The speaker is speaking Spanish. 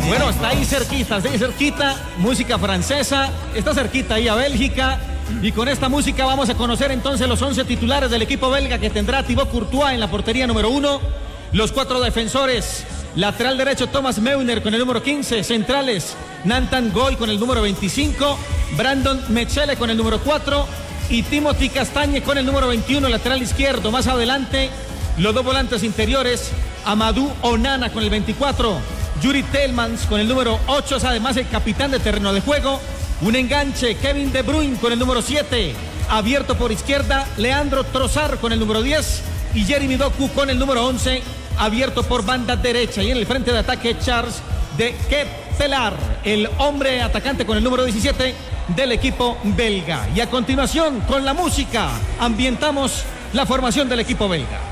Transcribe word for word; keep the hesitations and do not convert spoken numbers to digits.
Bueno, está ahí cerquita, está ahí cerquita, música francesa, está cerquita ahí a Bélgica. Y con esta música vamos a conocer entonces los once titulares del equipo belga, que tendrá Thibaut Courtois en la portería número uno, los cuatro defensores, lateral derecho Thomas Meuner con el número quince, centrales Nathan Goy con el número veinticinco, Brandon Mechele con el número cuatro y Timothy Castagne con el número veintiuno, lateral izquierdo. Más adelante, los dos volantes interiores, Amadou Onana con el veinticuatro, Yuri Tielemans con el número ocho, es además el capitán de terreno de juego. Un enganche, Kevin De Bruyne con el número siete, abierto por izquierda, Leandro Trossard con el número diez y Jeremy Doku con el número once, abierto por banda derecha. Y en el frente de ataque, Charles de Ketelaar, el hombre atacante con el número diecisiete del equipo belga. Y a continuación, con la música, ambientamos la formación del equipo belga.